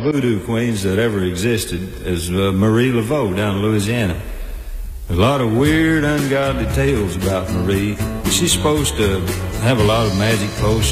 voodoo queens that ever existed is Marie Laveau down in Louisiana. A lot of weird, ungodly tales about Marie. She's supposed to have a lot of magic potions